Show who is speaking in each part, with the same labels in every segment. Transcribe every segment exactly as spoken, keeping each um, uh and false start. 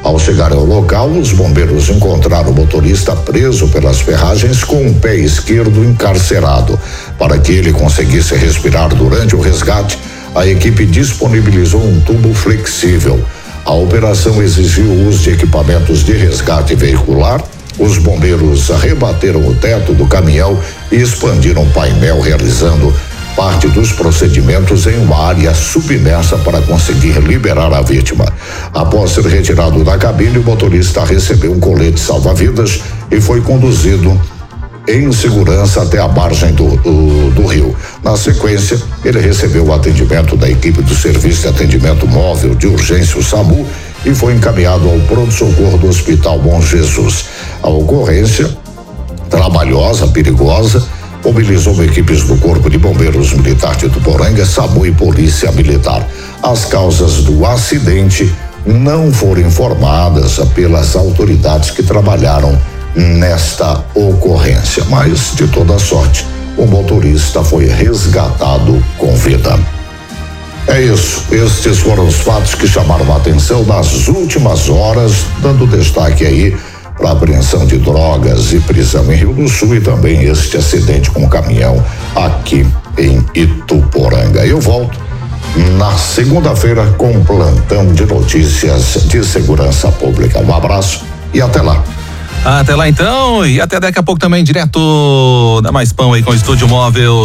Speaker 1: Ao chegar ao local, os bombeiros encontraram o motorista preso pelas ferragens com o pé esquerdo encarcerado. Para que ele conseguisse respirar durante o resgate, a equipe disponibilizou um tubo flexível. A operação exigiu o uso de equipamentos de resgate veicular. Os bombeiros rebateram o teto do caminhão e expandiram o painel, realizando parte dos procedimentos em uma área submersa para conseguir liberar a vítima. Após ser retirado da cabine, o motorista recebeu um colete salva-vidas e foi conduzido em segurança até a margem do, do, do rio. Na sequência, ele recebeu o atendimento da equipe do Serviço de Atendimento Móvel de Urgência, o SAMU, e foi encaminhado ao pronto-socorro do Hospital Bom Jesus. A ocorrência, trabalhosa, perigosa, mobilizou equipes do Corpo de Bombeiros Militar de Ituporanga, SAMU e Polícia Militar. As causas do acidente não foram informadas pelas autoridades que trabalharam nesta ocorrência, mas de toda sorte, o motorista foi resgatado com vida. É isso, estes foram os fatos que chamaram a atenção nas últimas horas, dando destaque aí para apreensão de drogas e prisão em Rio do Sul e também este acidente com o caminhão aqui em Ituporanga. Eu volto na segunda-feira com um plantão de notícias de segurança pública. Um abraço e até lá.
Speaker 2: Até lá então, e até daqui a pouco também direto da Mais Pão aí com o Estúdio Móvel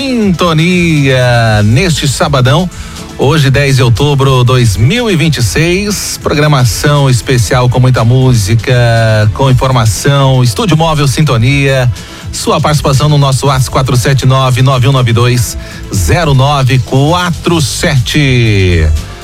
Speaker 2: Sintonia neste sabadão, hoje dez de outubro de dois mil e vinte e seis, programação especial com muita música, com informação, Estúdio Móvel Sintonia, sua participação no nosso WhatsApp quatro sete nove, nove um nove dois, zero nove quatro sete.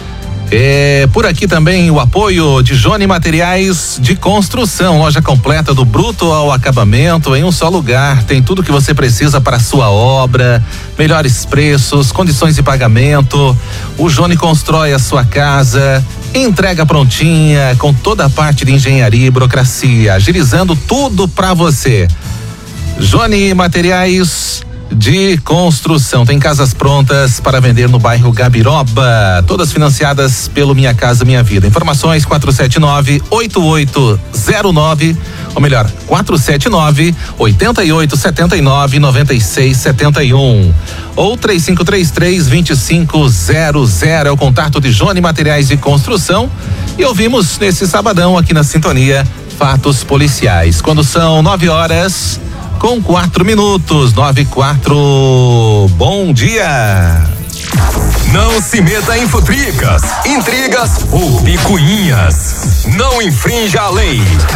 Speaker 2: É, por aqui também o apoio de Johnny Materiais de Construção, loja completa do bruto ao acabamento em um só lugar. Tem tudo que você precisa para a sua obra, melhores preços, condições de pagamento. O Johnny constrói a sua casa, entrega prontinha, com toda a parte de engenharia e burocracia, agilizando tudo para você. Johnny Materiais de Construção, tem casas prontas para vender no bairro Gabiroba, todas financiadas pelo Minha Casa Minha Vida. Informações quatro sete nove, oito oito zero nove, ou melhor, quatro sete nove, oito oito sete nove, nove seis sete um, ou três cinco três três, dois cinco zero zero, é o contato de Johnny Materiais de Construção. E ouvimos nesse sabadão aqui na Sintonia Fatos Policiais, quando são nove horas com quatro minutos, nove e quatro. Bom dia.
Speaker 3: Não se meta em futricas, intrigas ou picuinhas. Não infrinja a lei.